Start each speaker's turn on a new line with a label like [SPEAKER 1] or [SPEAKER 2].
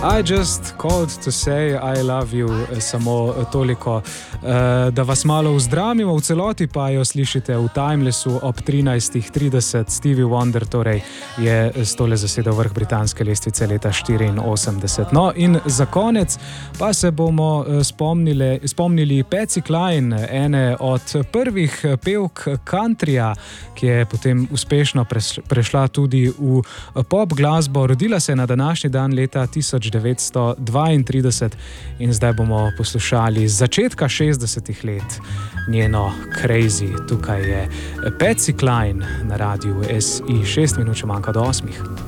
[SPEAKER 1] I just called to say I love you, samo toliko, da vas malo vzdramimo, v celoti pa jo slišite v Timelessu ob 13:30. Stevie Wonder torej je s tole zasedel vrh britanske lestvice leta 84. No in za konec pa se bomo spomnili Patsy Cline, ene od prvih pevk countryja, ki je potem uspešno prešla tudi v pop glasbo. Rodila se je na današnji dan leta 1932 in zdaj bomo poslušali z začetka 60. let njeno Crazy. Tukaj je Patsy Cline na radiu SI, 6 minut še manjka do 8.